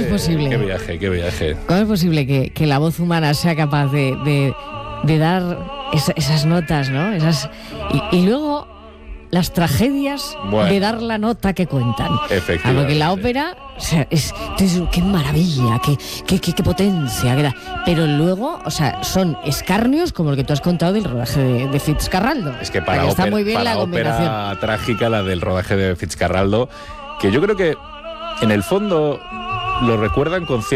es posible? Qué viaje. ¿Cómo es posible que la voz humana sea capaz de dar esas notas, ¿no? Y luego las tragedias de dar la nota que cuentan. Efectivamente. Porque la ópera, o sea, qué maravilla, qué potencia, qué da. Pero luego, o sea, son escarnios como el que tú has contado del rodaje de Fitzcarraldo. Es que para está muy bien para la combinación. ópera trágica, la del rodaje de Fitzcarraldo, que yo creo que en el fondo lo recuerdan con